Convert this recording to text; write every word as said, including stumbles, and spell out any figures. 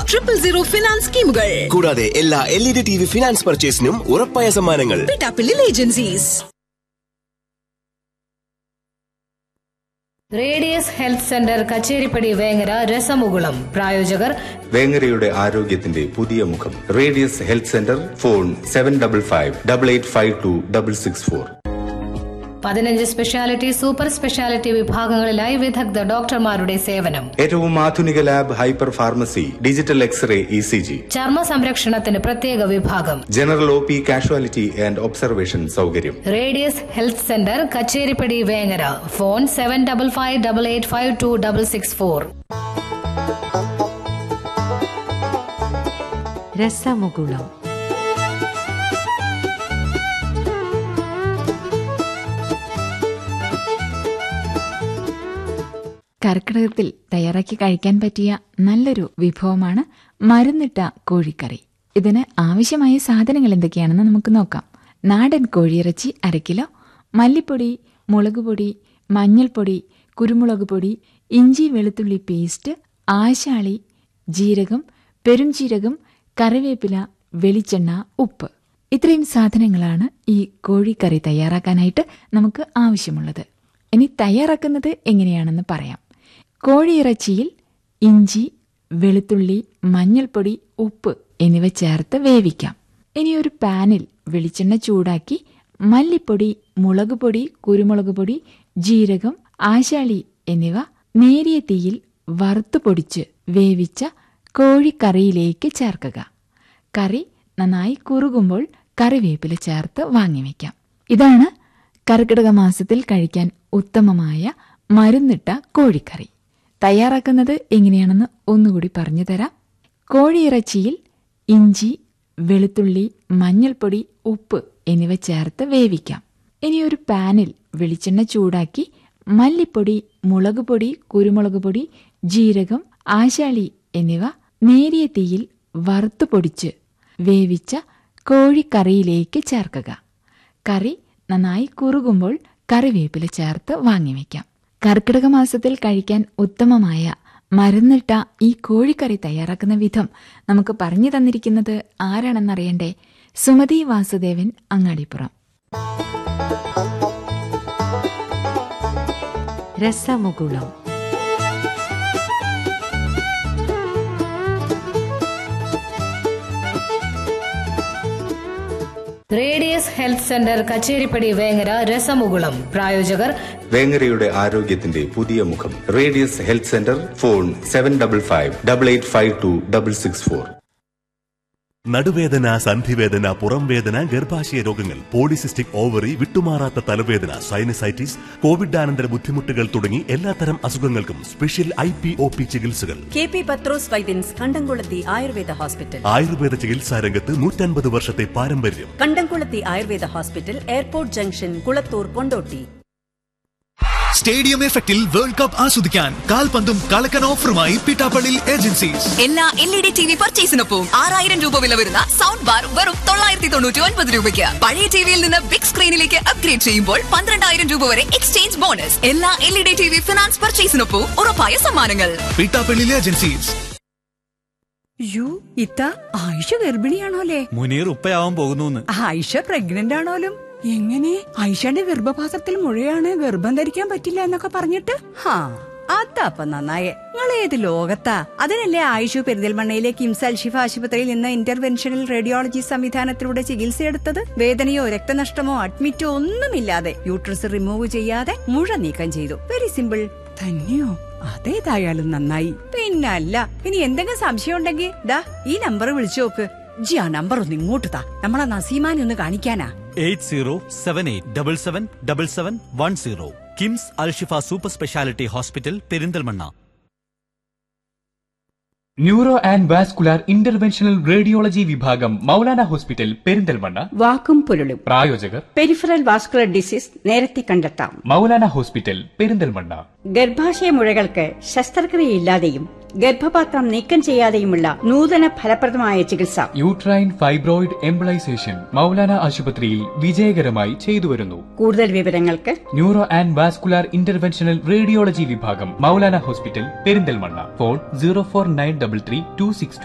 Triple zero finance സ്കീമുകൾ. കൂടാതെ എല്ലാ L E D T V finance പർച്ചേസിനും ഉറപ്പായ സമ്മാനങ്ങൾ. Pittappillil agencies. Radius health centre Kacheripadi Vengara രസമുകുളം. പ്രായോജകർ വേങ്ങരയുടെ ആരോഗ്യത്തിന്റെ പുതിയ മുഖം. Radius health centre. Phone seven double five double eight five to double six four. പതിനഞ്ച് സ്പെഷ്യാലിറ്റി, സൂപ്പർ സ്പെഷ്യാലിറ്റി വിഭാഗങ്ങളിലായി വിദഗ്ധ ഡോക്ടർമാരുടെ സേവനം. ഏറ്റവും ആധുനിക lab, hyper pharmacy, digital x-ray, E C G. ചർമ്മ സംരക്ഷണത്തിന് പ്രത്യേക വിഭാഗം. General O P, casualty and observation സൗകര്യം. Radius health centre Kacheripadi Vengara. Phone seven double five double eight five to double six four. രസമുകുളം. കർക്കിടകത്തിൽ തയ്യാറാക്കി കഴിക്കാൻ പറ്റിയ നല്ലൊരു വിഭവമാണ് മരുന്നിട്ട കോഴിക്കറി. ഇതിന് ആവശ്യമായ സാധനങ്ങൾ എന്തൊക്കെയാണെന്ന് നമുക്ക് നോക്കാം. നാടൻ കോഴിയിറച്ചി അര കിലോ, മല്ലിപ്പൊടി, മുളകുപൊടി, മഞ്ഞൾപ്പൊടി, കുരുമുളക് പൊടി, ഇഞ്ചി വെളുത്തുള്ളി പേസ്റ്റ്, ആശാളി, ജീരകം, പെരുംജീരകം, കറിവേപ്പില, വെളിച്ചെണ്ണ, ഉപ്പ്. ഇത്രയും സാധനങ്ങളാണ് ഈ കോഴിക്കറി തയ്യാറാക്കാനായിട്ട് നമുക്ക് ആവശ്യമുള്ളത്. ഇനി തയ്യാറാക്കുന്നത് എങ്ങനെയാണെന്ന് പറയാം. കോഴിയിറച്ചിയിൽ ഇഞ്ചി, വെളുത്തുള്ളി, മഞ്ഞൾപ്പൊടി, ഉപ്പ് എന്നിവ ചേർത്ത് വേവിക്കാം. ഇനി ഒരു പാനിൽ വെളിച്ചെണ്ണ ചൂടാക്കി മല്ലിപ്പൊടി, മുളകുപൊടി, കുരുമുളക് പൊടി, ജീരകം, ആശാളി എന്നിവ നേരിയ തീയിൽ വറുത്തു പൊടിച്ച് വേവിച്ച കോഴിക്കറിയിലേക്ക് ചേർക്കുക. കറി നന്നായി കുറുകുമ്പോൾ കറിവേപ്പില ചേർത്ത് വാങ്ങിവെക്കാം. ഇതാണ് കർക്കിടക മാസത്തിൽ കഴിക്കാൻ ഉത്തമമായ മരുന്നിട്ട കോഴിക്കറി. തയ്യാറാക്കുന്നത് എങ്ങനെയാണെന്ന് ഒന്നുകൂടി പറഞ്ഞു തരാം. കോഴിയിറച്ചിയിൽ ഇഞ്ചി, വെളുത്തുള്ളി, മഞ്ഞൾപ്പൊടി, ഉപ്പ് എന്നിവ ചേർത്ത് വേവിക്കാം. ഇനി ഒരു പാനിൽ വെളിച്ചെണ്ണ ചൂടാക്കി മല്ലിപ്പൊടി, മുളകുപൊടി, കുരുമുളക് പൊടി, ജീരകം, ആശാളി എന്നിവ നേരിയ തീയിൽ വറുത്തു പൊടിച്ച് വേവിച്ച കോഴിക്കറിയിലേക്ക് ചേർക്കുക. കറി നന്നായി കുറുകുമ്പോൾ കറിവേപ്പില ചേർത്ത് വാങ്ങിവെക്കാം. കർക്കിടക മാസത്തിൽ കഴിക്കാൻ ഉത്തമമായ മരുന്നിട്ട ഈ കോഴിക്കറി തയ്യാറാക്കുന്ന വിധം നമുക്ക് പറഞ്ഞു തന്നിരിക്കുന്നത് ആരാണെന്നറിയണ്ടേ? സുമതി വാസുദേവൻ, അങ്ങാടിപ്പുറം. രസമുകുളം. Radius health centre Kacheripadi Vengara രസമുകുളം. പ്രായോജകർ വേങ്ങരയുടെ ആരോഗ്യത്തിന്റെ പുതിയ മുഖം. Radius health centre. Phone seven double five double eight five to double six four. നടുവേദന, സന്ധിവേദന, പുറംവേദന, ഗർഭാശയ രോഗങ്ങൾ, പോളിസിസ്റ്റിക് ഓവറി, വിട്ടുമാറാത്ത തലവേദന, സൈനസൈറ്റിസ്, കോവിഡാനന്തര ബുദ്ധിമുട്ടുകൾ തുടങ്ങി എല്ലാത്തരം അസുഖങ്ങൾക്കും special I P O P ചികിത്സകൾ. കെ പി പത്രോസ് വൈദ്യൻസ്, കണ്ടംകുളത്തി ആയുർവേദ ഹോസ്പിറ്റൽ. ആയുർവേദ ചികിത്സാ രംഗത്ത് നൂറ്റൻപത് വർഷത്തെ പാരമ്പര്യം. കണ്ടംകുളത്തി Ayurveda hospital, airport junction, Kulathur, Kondotty. Stadium എഫക്റ്റിൽ വേൾഡ് കപ്പ് ആസ്വദിക്കാൻ കാൽപന്തും കളക്കൻ ഓഫറുമായി പിട്ടാപ്പള്ളി ഏജൻസീസ്. എല്ലാ L E D T V പർച്ചേസിനൊപ്പം ആറായിരം രൂപ വില വരുന്ന സൗണ്ട് ബാർ വെറും തൊള്ളായിരത്തി തൊണ്ണൂറ്റി ഒൻപത് രൂപയ്ക്ക്. പഴയ ടിവിയിൽ നിന്ന് ബിഗ് സ്ക്രീനിലേക്ക് അപ്ഗ്രേഡ് ചെയ്യുമ്പോൾ പന്ത്രണ്ടായിരം രൂപ വരെ എക്സ്ചേഞ്ച് ബോണസ്. എല്ലാ L E D T V finance പർച്ചേസിനൊപ്പം ഉറപ്പായ സമ്മാനങ്ങൾ. പിട്ടാപ്പള്ളി ഏജൻസീസ്. യു ഇത്ത ആയിഷ ഗർഭിണിയാണോലേ? മുനീർ ഉപ്പയാവാൻ പോകുന്നു. ആയിഷ പ്രഗ്നന്റ് ആണോലും? എങ്ങനെ? ആയിഷയുടെ ഗർഭപാത്രത്തിൽ മുഴയാണ്, ഗർഭം ധരിക്കാൻ പറ്റില്ല എന്നൊക്കെ പറഞ്ഞിട്ട്? ഹാ, അതപ്പ നന്നായേ. നിങ്ങൾ ഏത് ലോകത്താ? അതിനല്ലേ ആയിഷു പെരിന്തൽമണ്ണയിലെ കിംസ് അൽഷിഫ ആശുപത്രിയിൽ നിന്ന് ഇന്റർവെൻഷണൽ റേഡിയോളജി സംവിധാനത്തിലൂടെ ചികിത്സയെടുത്തത്. വേദനയോ രക്തനഷ്ടമോ അഡ്മിറ്റോ ഒന്നുമില്ലാതെ യൂട്രസ് റിമൂവ് ചെയ്യാതെ മുഴ നീക്കം ചെയ്തു. Very simple. തന്നെയോ? അതേതായാലും നന്നായി. പിന്നല്ല, ഇനി എന്തെങ്കിലും സംശയം ഉണ്ടെങ്കിൽ ദാ ഈ നമ്പർ വിളിച്ചു നോക്ക്. ജി ആ നമ്പർ ഒന്ന് ഇങ്ങോട്ട് താ, നമ്മളെ നസീമാനെ ഒന്ന് കാണിക്കാനാ. Eight zero seven eight double seven double seven one zero. KIMS Alshifa super speciality hospital, Perinthalmanna. Neuro and vascular interventional radiology വിഭാഗം, മൗലാന ഹോസ്പിറ്റൽ, പെരിന്തൽമണ്ണ. വാക്കും പൊരുളും. പ്രായോജകർ പെരിഫറൽ വാസ്കുലർ ഡിസീസ് നേരത്തെ കണ്ടെത്താം. മൗലാന ഹോസ്പിറ്റൽ, പെരിന്തൽമണ്ണ. ഗർഭാശയ മുഴകൾക്ക് ശസ്ത്രക്രിയയില്ലാതെയും ഗർഭപാത്രം നീക്കം ചെയ്യാതെയുമുള്ള നൂതന ഫലപ്രദമായ ചികിത്സ. യൂട്രൈൻ ഫൈബ്രോയിഡ് എംബിളൈസേഷൻ മൗലാന ആശുപത്രിയിൽ വിജയകരമായി ചെയ്തുവരുന്നു. കൂടുതൽ വിവരങ്ങൾക്ക് neuro and vascular interventional radiology വിഭാഗം, Maulana hospital, Perinthalmanna. Phone zero four nine double three to six